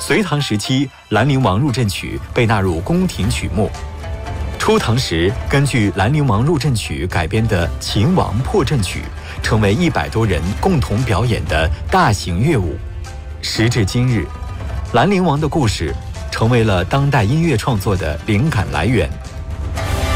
隋唐时期，《兰陵王入阵曲》被纳入宫廷曲目。初唐时，根据《兰陵王入阵曲》改编的《秦王破阵曲》，成为100多人共同表演的大型乐舞。时至今日，兰陵王的故事成为了当代音乐创作的灵感来源。